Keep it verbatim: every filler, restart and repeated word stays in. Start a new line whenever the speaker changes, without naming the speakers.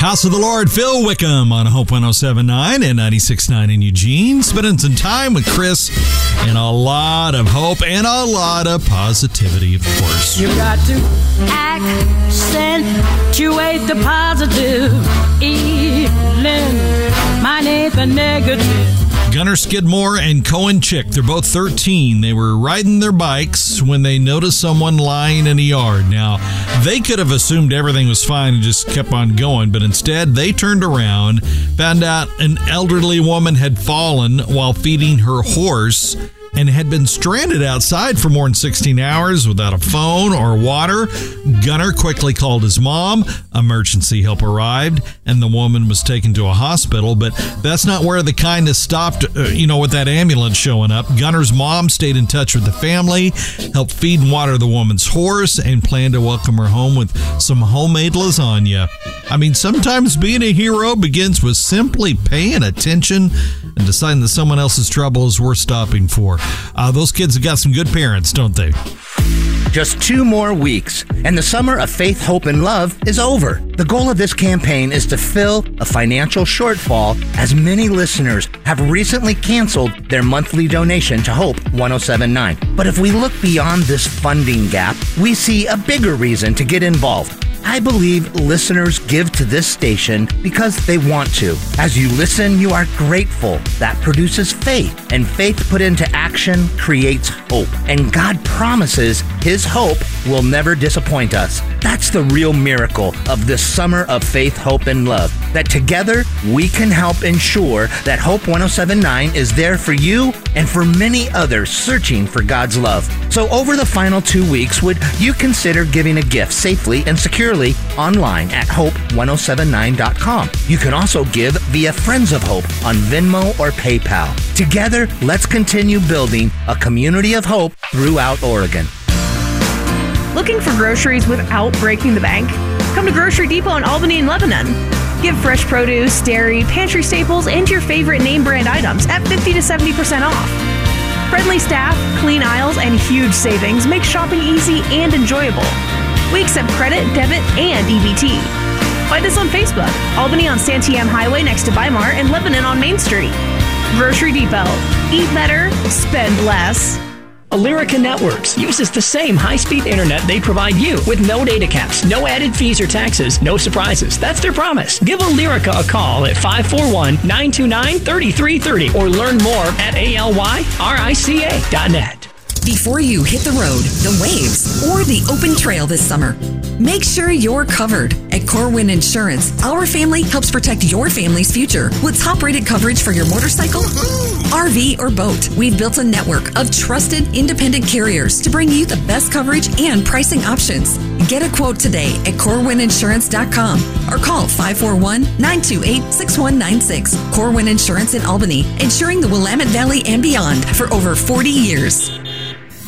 House of the Lord, Phil Wickham on Hope one oh seven point nine and ninety-six point nine in Eugene. Spending some time with Chris and a lot of hope and a lot of positivity, of course.
You got to accentuate the positive, eliminate the negative.
Gunnar Skidmore and Cohen Chick, they're both thirteen. They were riding their bikes when they noticed someone lying in a yard. Now, they could have assumed everything was fine and just kept on going, but instead they turned around, found out an elderly woman had fallen while feeding her horse and had been stranded outside for more than sixteen hours without a phone or water. Gunnar quickly called his mom. Emergency help arrived, and the woman was taken to a hospital. But that's not where the kindness stopped, uh, you know, with that ambulance showing up. Gunnar's mom stayed in touch with the family, helped feed and water the woman's horse, and planned to welcome her home with some homemade lasagna. I mean, sometimes being a hero begins with simply paying attention and deciding that someone else's trouble is worth stopping for. Uh, those kids have got some good parents, don't they?
Just two more weeks, and the summer of faith, hope, and love is over. The goal of this campaign is to fill a financial shortfall, as many listeners have recently canceled their monthly donation to Hope one oh seven point nine. But if we look beyond this funding gap, we see a bigger reason to get involved. I believe listeners give to this station because they want to. As you listen, you are grateful. That produces faith, and faith put into action creates hope. And God promises His hope will never disappoint us. That's the real miracle of this summer of faith, hope, and love. That together we can help ensure that Hope one oh seven point nine is there for you and for many others searching for God's love. So over the final two weeks, would you consider giving a gift safely and securely online at hope one oh seven nine dot com. You can also give via Friends of Hope on Venmo or PayPal. Together, let's continue building a community of hope throughout Oregon.
Looking for groceries without breaking the bank? Come to Grocery Depot in Albany and Lebanon. Get fresh produce, dairy, pantry staples, and your favorite name brand items at fifty to seventy percent off. Friendly staff, clean aisles, and huge savings make shopping easy and enjoyable. We accept credit, debit, and E B T. Find us on Facebook, Albany on Santiam Highway next to Weimar, and Lebanon on Main Street. Grocery Depot. Eat better, spend less.
Alerica Networks uses the same high-speed internet they provide you with no data caps, no added fees or taxes, no surprises. That's their promise. Give Alerica a call at five four one, nine two nine, three three three zero or learn more at A L Y R I C A dot net.
Before you hit the road, the waves, or the open trail this summer, make sure you're covered. At Corwin Insurance, our family helps protect your family's future with top-rated coverage for your motorcycle, R V, or boat. We've built a network of trusted, independent carriers to bring you the best coverage and pricing options. Get a quote today at corwin insurance dot com or call five four one, nine two eight, six one nine six. Corwin Insurance in Albany, insuring the Willamette Valley and beyond for over forty years.